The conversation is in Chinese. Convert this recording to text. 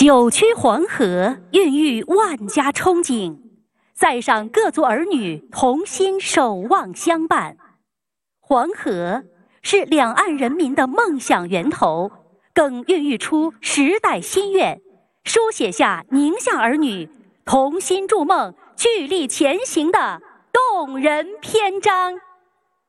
九曲黄河孕育万家憧憬，载上各族儿女同心守望相伴。黄河是两岸人民的梦想源头，更孕育出时代心愿，书写下宁夏儿女同心筑梦、聚力前行的动人篇章。